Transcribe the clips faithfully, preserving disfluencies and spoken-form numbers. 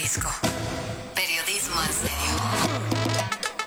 Risco. Periodismo en serio.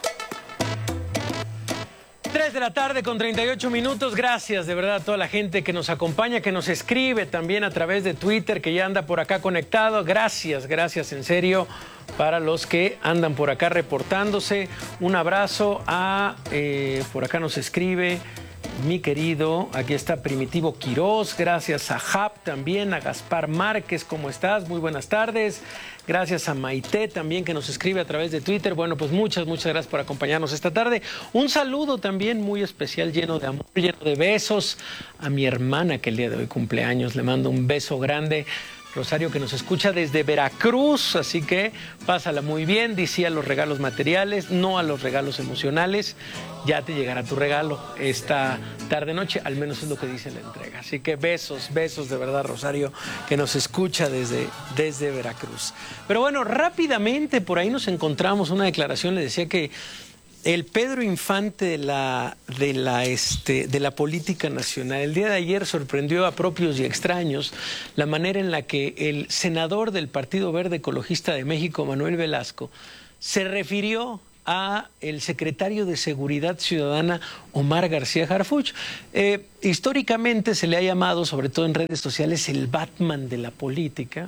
tres de la tarde con treinta y ocho minutos. Gracias de verdad a toda la gente que nos acompaña, que nos escribe también a través de Twitter, que ya anda por acá conectado. Gracias, gracias en serio para los que andan por acá reportándose. Un abrazo a, eh, por acá nos escribe mi querido, aquí está Primitivo Quirós, gracias a Jap también, a Gaspar Márquez, ¿cómo estás? Muy buenas tardes. Gracias a Maite también que nos escribe a través de Twitter. Bueno, pues muchas, muchas gracias por acompañarnos esta tarde. Un saludo también muy especial, lleno de amor, lleno de besos a mi hermana que el día de hoy cumpleaños. Le mando un beso grande. Rosario, que nos escucha desde Veracruz, así que pásala muy bien, dice a los regalos materiales, no a los regalos emocionales. Ya te llegará tu regalo esta tarde-noche, al menos es lo que dice la entrega. Así que besos, besos de verdad, Rosario, que nos escucha desde, desde Veracruz. Pero bueno, rápidamente por ahí nos encontramos una declaración, le decía que el Pedro Infante de la, de, la, este, de la política nacional. El día de ayer sorprendió a propios y extraños la manera en la que el senador del Partido Verde Ecologista de México, Manuel Velasco, se refirió a el secretario de Seguridad Ciudadana, Omar García Harfuch. Eh, históricamente se le ha llamado, sobre todo en redes sociales, el Batman de la política,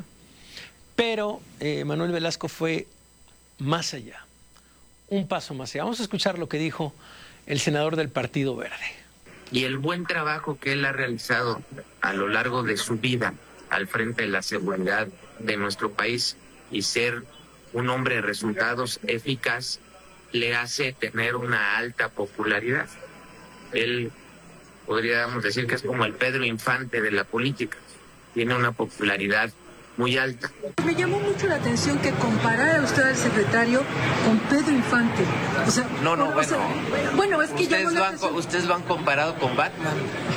pero eh, Manuel Velasco fue más allá. Un paso más allá. Vamos a escuchar lo que dijo el senador del Partido Verde. Y el buen trabajo que él ha realizado a lo largo de su vida al frente de la seguridad de nuestro país y ser un hombre de resultados eficaz le hace tener una alta popularidad. Él podríamos decir que es como el Pedro Infante de la política. Tiene una popularidad muy alta. Me llamó mucho la atención que comparara usted al secretario con Pedro Infante. O sea, no, no, o bueno. Sea, bueno, es que ustedes, lo han, ustedes lo han comparado con Batman.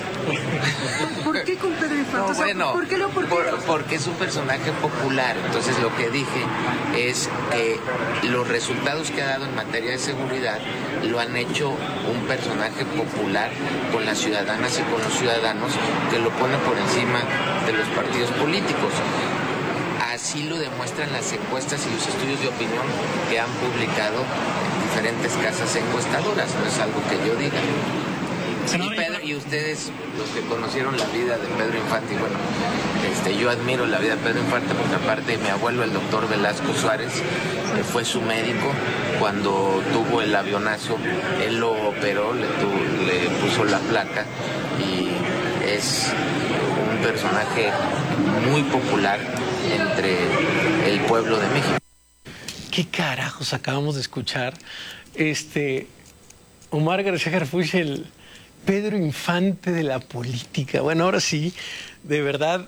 ¿Por qué con Pedro Infante? No, o sea, bueno, ¿por qué lo, por qué? Por, porque es un personaje popular. Entonces lo que dije es que los resultados que ha dado en materia de seguridad lo han hecho un personaje popular con las ciudadanas y con los ciudadanos, que lo pone por encima de los partidos políticos. Así lo demuestran las encuestas y los estudios de opinión que han publicado en diferentes casas encuestadoras. No es algo que yo diga. Y, Pedro, y ustedes, los que conocieron la vida de Pedro Infante, bueno, este, yo admiro la vida de Pedro Infante porque aparte mi abuelo, el doctor Velasco Suárez, que fue su médico cuando tuvo el avionazo, él lo operó, le, tu, le puso la placa y es un personaje muy popular entre el pueblo de México. ¿Qué carajos acabamos de escuchar? Este, Omar García Harfuch, el Pedro Infante de la política. Bueno, ahora sí, de verdad.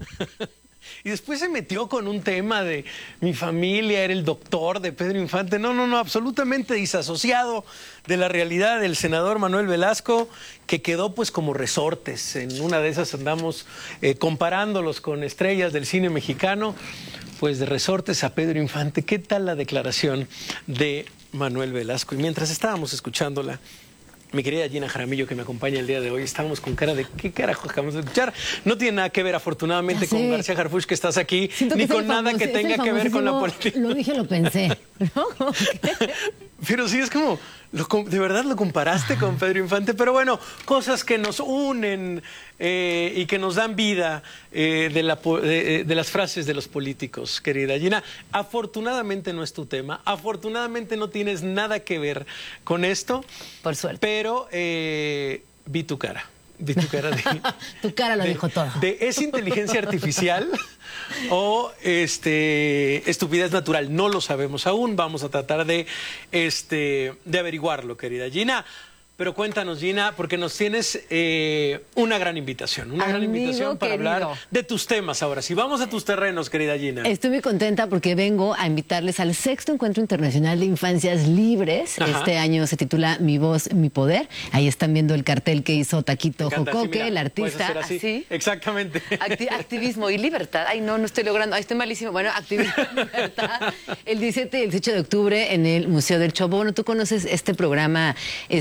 Y después se metió con un tema de mi familia, era el doctor de Pedro Infante. No, no, no, absolutamente disasociado de la realidad del senador Manuel Velasco, que quedó pues como resortes. En una de esas andamos eh, comparándolos con estrellas del cine mexicano, pues de resortes a Pedro Infante. ¿Qué tal la declaración de Manuel Velasco? Y mientras estábamos escuchándola, mi querida Gina Jaramillo, que me acompaña el día de hoy, estábamos con cara de ¿qué carajo acabamos de escuchar? No tiene nada que ver, afortunadamente, con García Harfuch, que estás aquí, Siento ni con nada que tenga que ver con la política. Lo dije, lo pensé. ¿No? Pero sí, es como, lo, de verdad lo comparaste con Pedro Infante, pero bueno, cosas que nos unen eh, y que nos dan vida eh, de, la, de, de las frases de los políticos, querida Gina. Afortunadamente no es tu tema, afortunadamente no tienes nada que ver con esto. Por suerte. Pero eh, vi tu cara. Vi tu cara de... tu cara lo de, dijo todo. De, ¿es inteligencia artificial o este, estupidez natural? No lo sabemos aún. Vamos a tratar de, este, de averiguarlo, querida Gina. Pero cuéntanos, Gina, porque nos tienes eh, una gran invitación, una Amigo gran invitación para querido. hablar de tus temas ahora. Si vamos a tus terrenos, querida Gina. Estoy muy contenta porque vengo a invitarles al sexto Encuentro Internacional de Infancias Libres. Ajá. Este año se titula Mi Voz, Mi Poder. Ahí están viendo el cartel que hizo Taquito Jocoque, el artista. Así. ¿Así? Exactamente. Acti activismo y libertad. Ay, no, no estoy logrando. Ay, estoy malísimo. Bueno, activismo y libertad. El diecisiete y el dieciocho de octubre en el Museo del Chopo. Bueno, tú conoces este programa, este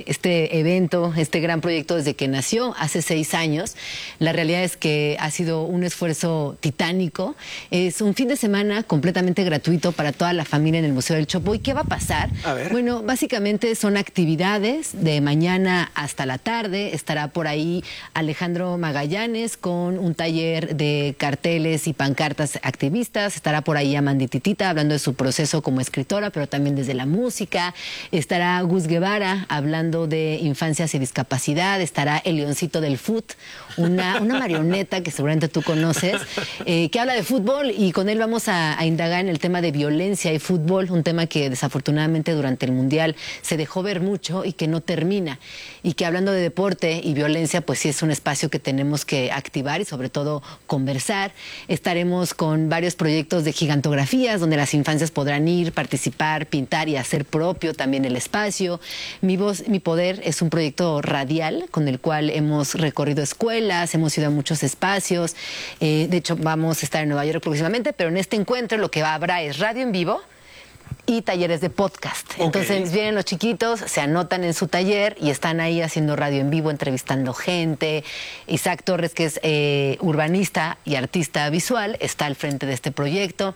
este, este evento, este gran proyecto desde que nació hace seis años. La realidad es que ha sido un esfuerzo titánico. Es un fin de semana completamente gratuito para toda la familia en el Museo del Chopo. ¿Y qué va a pasar? A ver. Bueno, básicamente son actividades de mañana hasta la tarde. Estará por ahí Alejandro Magallanes con un taller de carteles y pancartas activistas. Estará por ahí Amandititita hablando de su proceso como escritora, pero también desde la música. Estará Gus Guevara hablando de infancias y discapacidad. Estará el Leoncito del Fut, una, una marioneta que seguramente tú conoces, eh, que habla de fútbol, y con él vamos a, a indagar en el tema de violencia y fútbol, un tema que desafortunadamente durante el Mundial se dejó ver mucho y que no termina. Y que hablando de deporte y violencia, pues sí es un espacio que tenemos que activar y sobre todo conversar. Estaremos con varios proyectos de gigantografías donde las infancias podrán ir, participar, pintar y hacer propio también el espacio. Mi Voz, Mi Poder es un proyecto radial con el cual hemos recorrido escuelas, hemos ido a muchos espacios. Eh, de hecho, vamos a estar en Nueva York próximamente, pero en este encuentro lo que habrá es radio en vivo y talleres de podcast. Okay. Entonces vienen los chiquitos, se anotan en su taller y están ahí haciendo radio en vivo, entrevistando gente. Isaac Torres, que es eh, urbanista y artista visual, está al frente de este proyecto.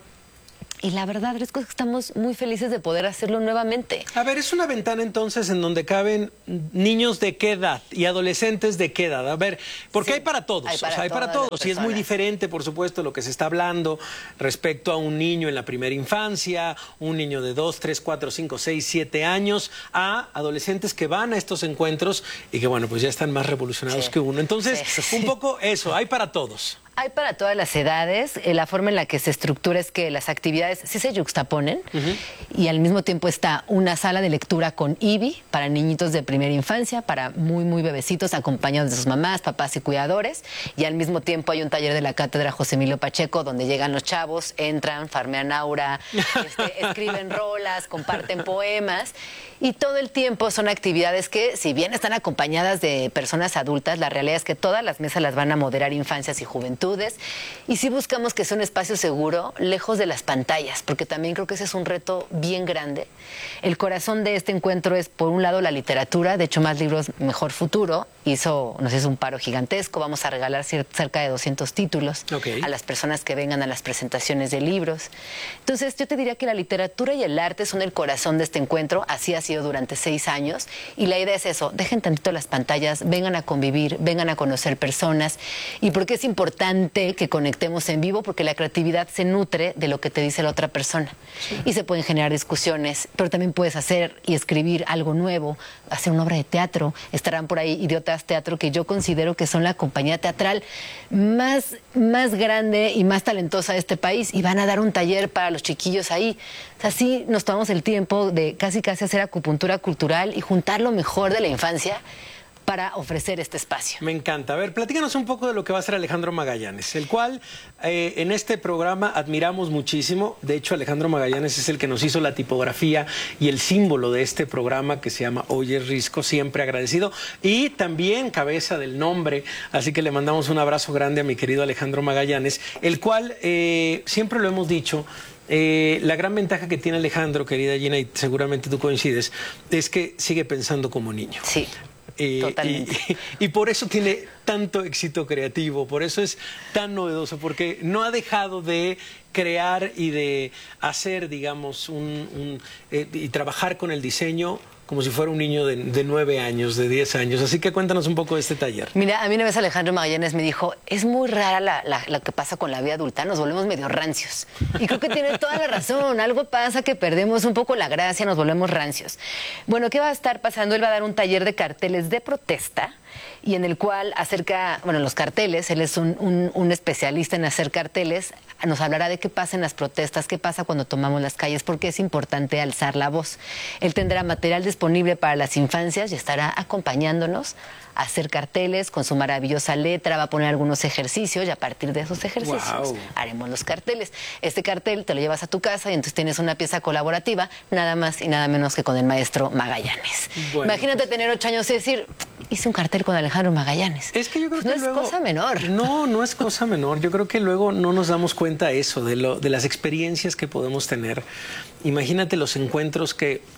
Y la verdad es que estamos muy felices de poder hacerlo nuevamente. A ver, es una ventana entonces en donde caben niños de qué edad y adolescentes de qué edad. A ver, porque sí, hay para todos, hay para, o sea, hay para todos. Y es muy diferente, por supuesto, lo que se está hablando respecto a un niño en la primera infancia, un niño de dos, tres, cuatro, cinco, seis, siete años, a adolescentes que van a estos encuentros y que, bueno, pues ya están más revolucionados sí. que uno. Entonces, sí, sí. un poco eso, hay para todos. Hay para todas las edades. La forma en la que se estructura es que las actividades sí se yuxtaponen uh-huh. y al mismo tiempo está una sala de lectura con I B I para niñitos de primera infancia, para muy, muy bebecitos acompañados de sus mamás, papás y cuidadores. Y al mismo tiempo hay un taller de la Cátedra José Emilio Pacheco donde llegan los chavos, entran, farmean aura, este, escriben rolas, comparten poemas. Y todo el tiempo son actividades que, si bien están acompañadas de personas adultas, la realidad es que todas las mesas las van a moderar infancias y juventudes. Y sí buscamos que sea un espacio seguro, lejos de las pantallas, porque también creo que ese es un reto bien grande. El corazón de este encuentro es, por un lado, la literatura. De hecho, Más Libros, Mejor Futuro hizo, nos hizo un paro gigantesco. Vamos a regalar cerca de doscientos títulos okay. a las personas que vengan a las presentaciones de libros. Entonces, yo te diría que la literatura y el arte son el corazón de este encuentro. Así ha sido durante seis años. Y la idea es eso, dejen tantito las pantallas, vengan a convivir, vengan a conocer personas. ¿Y por qué es importante que conectemos en vivo? Porque la creatividad se nutre de lo que te dice la otra persona. Sí. Y se pueden generar discusiones, pero también puedes hacer y escribir algo nuevo, hacer una obra de teatro. Estarán por ahí Idiotas Teatro, que yo considero que son la compañía teatral más, más grande y más talentosa de este país, y van a dar un taller para los chiquillos ahí. O sea, sí nos tomamos el tiempo de casi casi hacer acupuntura cultural y juntar lo mejor de la infancia para ofrecer este espacio. Me encanta. A ver, platícanos un poco de lo que va a hacer Alejandro Magallanes, el cual eh, en este programa admiramos muchísimo. De hecho, Alejandro Magallanes es el que nos hizo la tipografía y el símbolo de este programa que se llama Oye Risco, siempre agradecido. Y también cabeza del nombre, así que le mandamos un abrazo grande a mi querido Alejandro Magallanes, el cual, eh, siempre lo hemos dicho, Eh, la gran ventaja que tiene Alejandro, querida Gina, y seguramente tú coincides, es que sigue pensando como niño. Sí, eh, totalmente. Y, y por eso tiene tanto éxito creativo, por eso es tan novedoso, porque no ha dejado de crear y de hacer, digamos, un, un, eh, y trabajar con el diseño como si fuera un niño de, de nueve años, de diez años. Así que cuéntanos un poco de este taller. Mira, a mí una vez Alejandro Magallanes me dijo, es muy rara la, la, la que pasa con la vida adulta, nos volvemos medio rancios. Y creo que tiene toda la razón, algo pasa que perdemos un poco la gracia, nos volvemos rancios. Bueno, ¿qué va a estar pasando? Él va a dar un taller de carteles de protesta, y en el cual acerca, bueno, los carteles, él es un, un, un especialista en hacer carteles, nos hablará de qué pasa en las protestas, qué pasa cuando tomamos las calles, porque es importante alzar la voz. Él tendrá material disponible para las infancias y estará acompañándonos a hacer carteles con su maravillosa letra, va a poner algunos ejercicios y a partir de esos ejercicios wow. haremos los carteles. Este cartel te lo llevas a tu casa y entonces tienes una pieza colaborativa, nada más y nada menos que con el maestro Magallanes. Bueno, Imagínate pues... tener ocho años y decir, hice un cartel con Alejandro Magallanes. Es que yo creo pues que no luego... es cosa menor. No, no es cosa menor. Yo creo que luego no nos damos cuenta de eso, de, lo, de las experiencias que podemos tener. Imagínate los encuentros que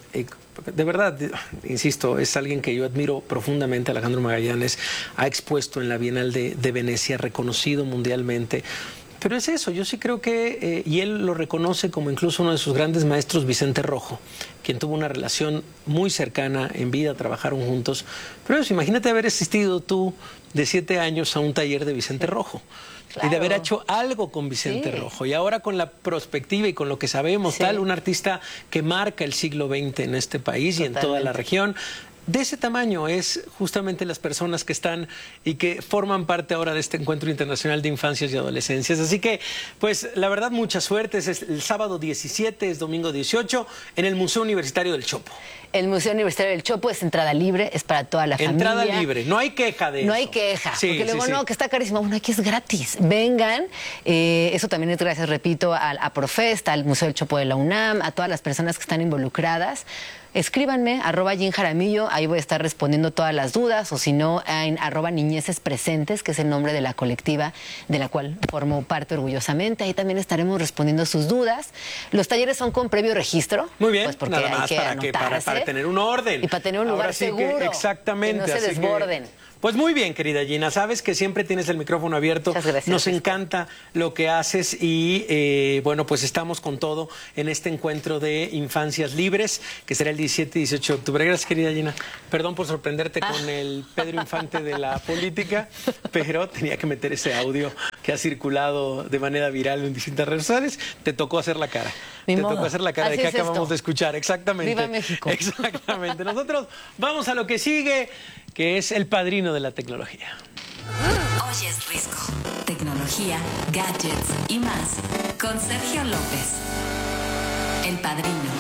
eh, de verdad, insisto, es alguien que yo admiro profundamente. Alejandro Magallanes ha expuesto en la Bienal de, de Venecia, reconocido mundialmente. Pero es eso, yo sí creo que, eh, y él lo reconoce como incluso uno de sus grandes maestros, Vicente Rojo, quien tuvo una relación muy cercana en vida, trabajaron juntos. Pero eso, imagínate haber asistido tú de siete años a un taller de Vicente Rojo. Claro. Y de haber hecho algo con Vicente sí. Rojo. Y ahora con la perspectiva y con lo que sabemos, sí. tal, un artista que marca el siglo veinte en este país Totalmente. Y en toda la región. De ese tamaño es justamente las personas que están y que forman parte ahora de este Encuentro Internacional de Infancias y Adolescencias. Así que, pues, la verdad, mucha suerte. Es el sábado diecisiete, es domingo dieciocho, en el Museo Universitario del Chopo. El Museo Universitario del Chopo es entrada libre, es para toda la entrada familia. Entrada libre, no hay queja de eso. No hay queja, sí, porque luego sí, no, sí. que está carísimo. Bueno, aquí es gratis. Vengan, eh, eso también es gracias, repito, a, a Profest, al Museo del Chopo de la UNAM, a todas las personas que están involucradas. Escríbanme, arroba Jim Jaramillo, ahí voy a estar respondiendo todas las dudas, o si no, en arroba Niñeces Presentes, que es el nombre de la colectiva de la cual formo parte orgullosamente. Ahí también estaremos respondiendo sus dudas. Los talleres son con previo registro. Muy bien, pues porque nada más hay que para, que, para, para tener un orden. Y para tener un lugar Ahora sí seguro, que, exactamente, que no se desborden. Que... Pues muy bien, querida Gina, sabes que siempre tienes el micrófono abierto. Muchas gracias. Nos encanta lo que haces y, eh, bueno, pues estamos con todo en este encuentro de Infancias Libres, que será el diecisiete y dieciocho de octubre. Gracias, querida Gina. Perdón por sorprenderte ah. con el Pedro Infante de la política, pero tenía que meter ese audio que ha circulado de manera viral en distintas redes sociales. Te tocó hacer la cara. Ni Te modo. tocó hacer la cara Así de que acabamos esto. de escuchar. Exactamente. Viva México. Exactamente. Nosotros vamos a lo que sigue, que es el padrino de la tecnología. Hoy es Risco. Tecnología, gadgets y más. Con Sergio López. El padrino.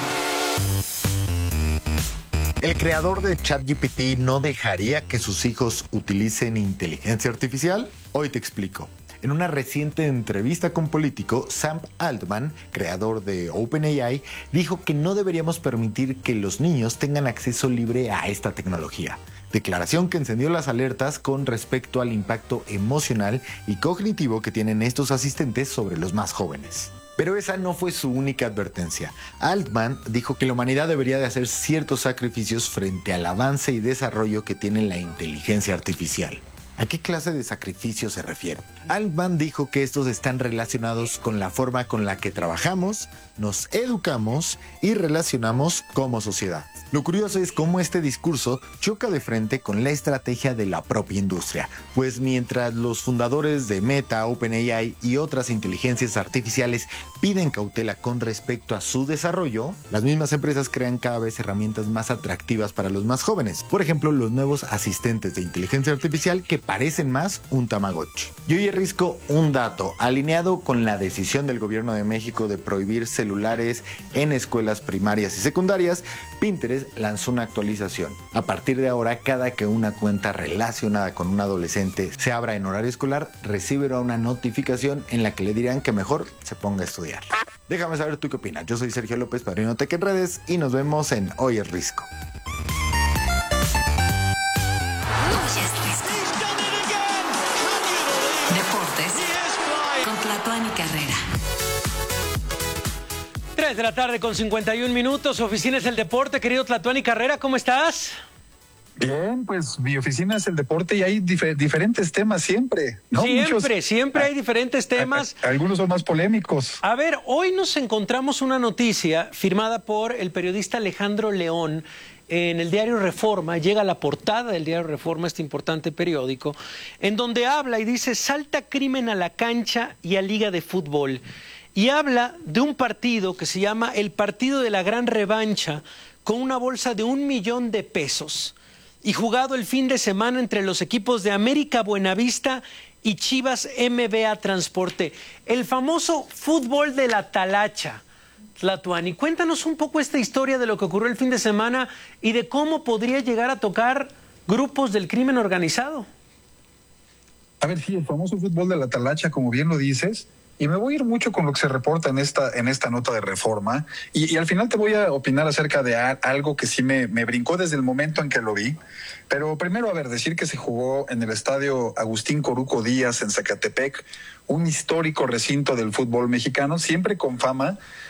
El creador de ChatGPT no dejaría que sus hijos utilicen inteligencia artificial. Hoy te explico. En una reciente entrevista con Político, Sam Altman, creador de OpenAI, dijo que no deberíamos permitir que los niños tengan acceso libre a esta tecnología. Declaración que encendió las alertas con respecto al impacto emocional y cognitivo que tienen estos asistentes sobre los más jóvenes. Pero esa no fue su única advertencia. Altman dijo que la humanidad debería de hacer ciertos sacrificios frente al avance y desarrollo que tiene la inteligencia artificial. ¿A qué clase de sacrificio se refiere? Altman dijo que estos están relacionados con la forma con la que trabajamos, nos educamos y relacionamos como sociedad. Lo curioso es cómo este discurso choca de frente con la estrategia de la propia industria, pues mientras los fundadores de Meta, OpenAI y otras inteligencias artificiales piden cautela con respecto a su desarrollo, las mismas empresas crean cada vez herramientas más atractivas para los más jóvenes. Por ejemplo, los nuevos asistentes de inteligencia artificial que parecen más un Tamagotchi. Y hoy risco un dato alineado con la decisión del gobierno de México de prohibir celulares en escuelas primarias y secundarias. Pinterest lanzó una actualización. A partir de ahora, cada que una cuenta relacionada con un adolescente se abra en horario escolar, recibirá una notificación en la que le dirán que mejor se ponga a estudiar. Déjame saber tú qué opinas. Yo soy Sergio López, Padrino Tech en redes, y nos vemos en Hoy es Risco. Deportes con Tlatuani Carrera. tres de la tarde con cincuenta y un minutos. Oficinas del Deporte, querido Tlatuani Carrera, ¿cómo estás? Bien, pues mi oficina es el deporte y hay dif diferentes temas siempre, ¿no? Siempre, Muchos, siempre hay diferentes temas. A, a, algunos son más polémicos. A ver, hoy nos encontramos una noticia firmada por el periodista Alejandro León en el diario Reforma. Llega a la portada del diario Reforma, este importante periódico, en donde habla y dice: salta crimen a la cancha y a Liga de Fútbol. Y habla de un partido que se llama el Partido de la Gran Revancha, con una bolsa de un millón de pesos. Y jugado el fin de semana entre los equipos de América Buenavista y Chivas M B A Transporte. El famoso fútbol de la talacha. Tlatuani, cuéntanos un poco esta historia de lo que ocurrió el fin de semana y de cómo podría llegar a tocar grupos del crimen organizado. A ver, sí, el famoso fútbol de la talacha, como bien lo dices. Y me voy a ir mucho con lo que se reporta en esta, en esta nota de Reforma. Y, y al final te voy a opinar acerca de a, algo que sí me, me brincó desde el momento en que lo vi. Pero primero, a ver, decir que se jugó en el estadio Agustín Coruco Díaz en Zacatepec, un histórico recinto del fútbol mexicano, siempre con fama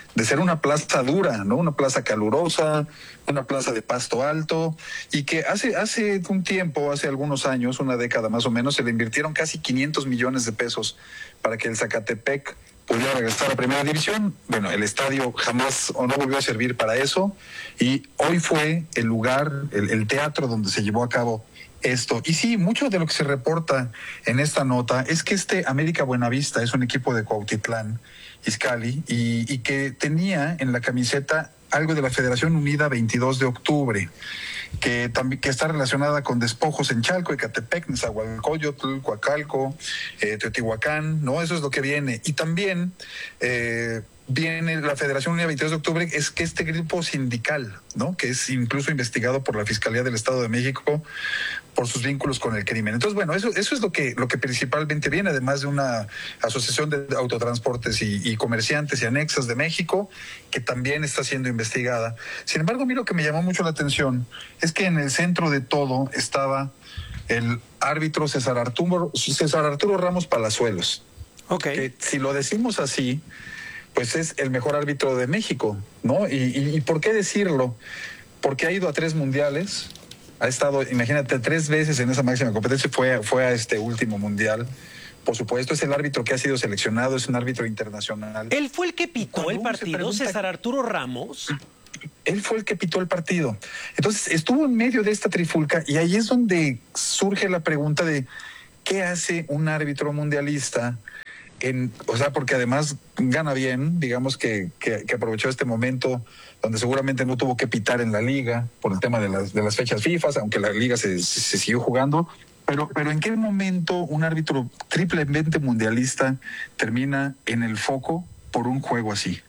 de ser una plaza dura, ¿no? Una plaza calurosa, una plaza de pasto alto, y que hace, hace un tiempo, hace algunos años, una década más o menos, se le invirtieron casi quinientos millones de pesos para que el Zacatepec pudiera regresar a Primera División. Bueno, el estadio jamás o no volvió a servir para eso, y hoy fue el lugar, el, el teatro donde se llevó a cabo esto. Y sí, mucho de lo que se reporta en esta nota es que este América Buenavista es un equipo de Cuautitlán Izcalli, y, y que tenía en la camiseta algo de la Federación Unida veintidós de octubre, que también que está relacionada con despojos en Chalco, Ecatepec, Nezahualcóyotl, Coacalco, eh, Teotihuacán, ¿no? Eso es lo que viene. Y también eh, viene la Federación Unida veintidós de octubre, es que este grupo sindical, ¿no? Que es incluso investigado por la Fiscalía del Estado de México por sus vínculos con el crimen. Entonces, bueno, eso, eso es lo que, lo que principalmente viene, además de una asociación de autotransportes y, y comerciantes y anexas de México, que también está siendo investigada. Sin embargo, a mí lo que me llamó mucho la atención es que en el centro de todo estaba el árbitro César Arturo, César Arturo Ramos Palazuelos. Okay. Que si lo decimos así, pues es el mejor árbitro de México, ¿no? Y, y, y ¿por qué decirlo? Porque ha ido a tres mundiales, ha estado, imagínate, tres veces en esa máxima competencia, fue, fue a este último mundial. Por supuesto, es el árbitro que ha sido seleccionado, es un árbitro internacional. ¿Él fue el que pitó el partido, pregunta, César Arturo Ramos? Él fue el que pitó el partido. Entonces, estuvo en medio de esta trifulca, y ahí es donde surge la pregunta de ¿qué hace un árbitro mundialista? En, o sea, porque además gana bien, digamos que, que, que aprovechó este momento donde seguramente no tuvo que pitar en la liga por el tema de las, de las fechas FIFA, aunque la liga se, se, se siguió jugando, pero, pero ¿en qué momento un árbitro triplemente mundialista termina en el foco por un juego así?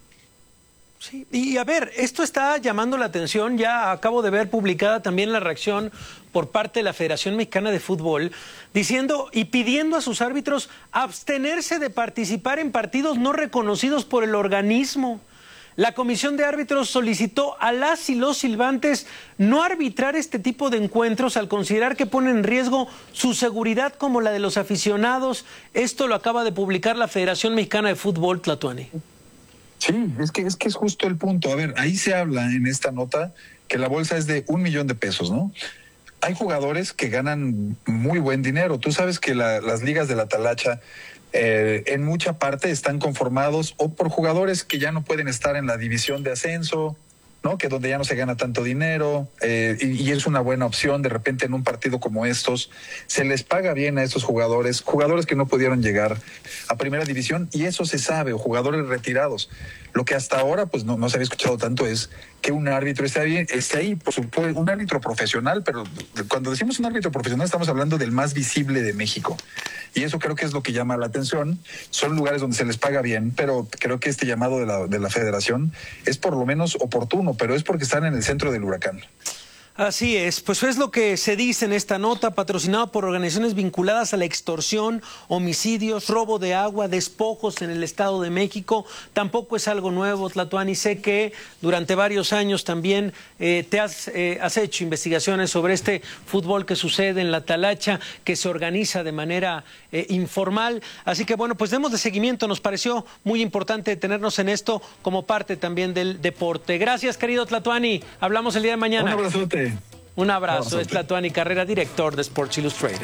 Sí, y a ver, esto está llamando la atención. Ya acabo de ver publicada también la reacción por parte de la Federación Mexicana de Fútbol, diciendo y pidiendo a sus árbitros abstenerse de participar en partidos no reconocidos por el organismo. La Comisión de Árbitros solicitó a las y los silbantes no arbitrar este tipo de encuentros al considerar que ponen en riesgo su seguridad como la de los aficionados. Esto lo acaba de publicar la Federación Mexicana de Fútbol, Tlatuani. Sí, es que, es que es justo el punto. A ver, ahí se habla en esta nota que la bolsa es de un millón de pesos, ¿no? Hay jugadores que ganan muy buen dinero. Tú sabes que la, las ligas de la talacha eh, en mucha parte están conformados o por jugadores que ya no pueden estar en la división de ascenso, ¿no? Que donde ya no se gana tanto dinero, eh, y, y es una buena opción de repente en un partido como estos. Se les paga bien a estos jugadores, jugadores que no pudieron llegar a primera división, y eso se sabe, o jugadores retirados. Lo que hasta ahora pues no, no se había escuchado tanto es que un árbitro esté, bien, esté ahí, por supuesto, un árbitro profesional, pero cuando decimos un árbitro profesional estamos hablando del más visible de México. Y eso creo que es lo que llama la atención. Son lugares donde se les paga bien, pero creo que este llamado de la, de la federación es por lo menos oportuno, pero es porque están en el centro del huracán. Así es, pues es lo que se dice en esta nota, patrocinado por organizaciones vinculadas a la extorsión, homicidios, robo de agua, despojos en el Estado de México. Tampoco es algo nuevo, Tlatuani. Sé que durante varios años también eh, te has, eh, has hecho investigaciones sobre este fútbol que sucede en la talacha, que se organiza de manera eh, informal. Así que bueno, pues demos de seguimiento. Nos pareció muy importante tenernos en esto como parte también del deporte. Gracias, querido Tlatuani. Hablamos el día de mañana. Un abrazote. Un abrazo, es Tlatuani Carrera, director de Sports Illustrated.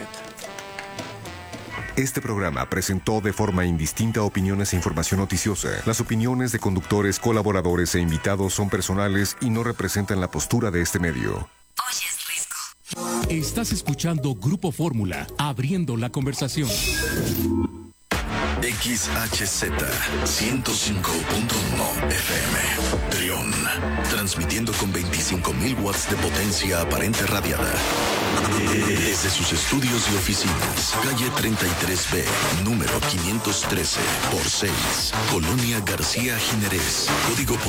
Este programa presentó de forma indistinta opiniones e información noticiosa. Las opiniones de conductores, colaboradores e invitados son personales y no representan la postura de este medio. Oyes Risco. Estás escuchando Grupo Fórmula, abriendo la conversación. X H Z ciento cinco punto uno F M Trión, transmitiendo con veinticinco mil watts de potencia aparente radiada desde sus estudios y oficinas, calle treinta y tres B, número quinientos trece por seis, Colonia García Jiménez, código